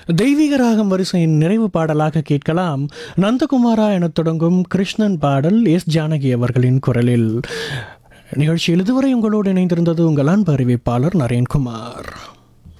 தெய்வீக ராகம் வரிசையின் நிறைவு பாடலாக கேட்கலாம் நந்தகுமாரா எனத் தொடங்கும் கிருஷ்ணன் பாடல் எஸ் ஜானகி அவர்களின் குரலில். நிகழ்ச்சியில் இதுவரை உங்களோடு இணைந்திருந்தது உங்கள் அன்பு அறிவிப்பாளர் நரேன்குமார்.